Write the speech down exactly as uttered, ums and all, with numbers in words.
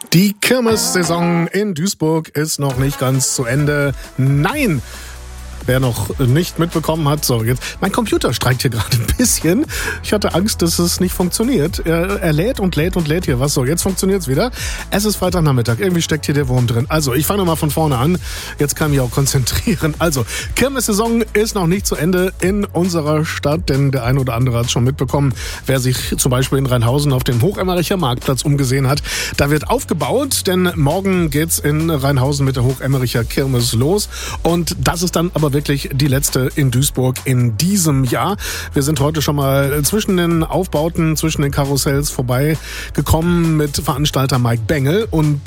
Die Kirmessaison in Duisburg ist noch nicht ganz zu Ende. Nein! Wer noch nicht mitbekommen hat, so jetzt, mein Computer streikt hier gerade ein bisschen. Ich hatte Angst, dass es nicht funktioniert. Er, er lädt und lädt und lädt hier was. So, jetzt funktioniert es wieder. Es ist Freitagnachmittag. Irgendwie steckt hier der Wurm drin. Also, ich fange mal von vorne an. Jetzt kann ich mich auch konzentrieren. Also, Kirmessaison ist noch nicht zu Ende in unserer Stadt, denn der eine oder andere hat es schon mitbekommen. Wer sich zum Beispiel in Rheinhausen auf dem Hochemmericher Marktplatz umgesehen hat, da wird aufgebaut, denn morgen geht's in Rheinhausen mit der Hochemmericher Kirmes los. Und das ist dann aber wirklich die letzte in Duisburg in diesem Jahr. Wir sind heute schon mal zwischen den Aufbauten, zwischen den Karussells vorbeigekommen mit Veranstalter Mike Bengel und